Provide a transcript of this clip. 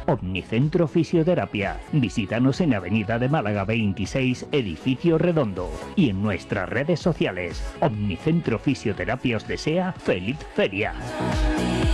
Omnicentro Fisioterapia. Visítanos en Avenida de Málaga 26, Edificio Redondo. Y en nuestras redes sociales. Omnicentro Fisioterapia os desea feliz feria.